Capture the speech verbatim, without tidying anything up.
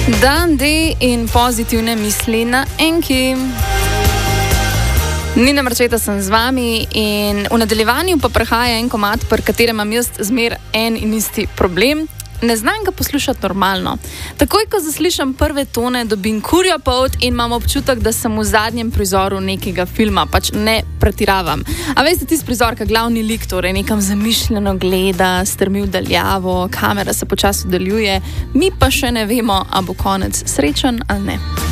Dan D in pozitivne misli na enki. Nina Marčeta sem z vami in v nadaljevanju pa prehaja en komad, pri katerem imam jaz zmer en in isti problem. Ne znam ga poslušati normalno. Takoj, ko zaslišam prve tone, dobim kurjo polt in imam občutek, da sem v zadnjem prizoru nekega filma, pač ne pretiravam. A veste, tisti prizor, ka glavni lik torej nekam zamišljeno gleda, strmi v daljavo, kamera se počasi daljuje, mi pa še ne vemo, a bo konec srečen ali ne.